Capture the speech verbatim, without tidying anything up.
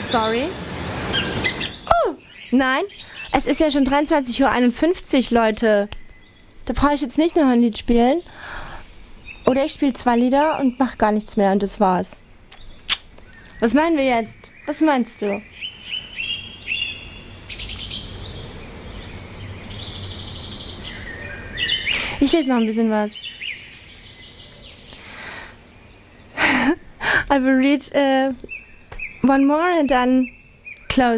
Sorry. Oh, nein. Es ist ja schon dreiundzwanzig Uhr einundfünfzig, Leute. Da brauche ich jetzt nicht noch ein Lied spielen. Oder ich spiele zwei Lieder und mache gar nichts mehr und das war's. Was meinen wir jetzt? Was meinst du? Ich lese noch ein bisschen was. I will read uh, one more and then close.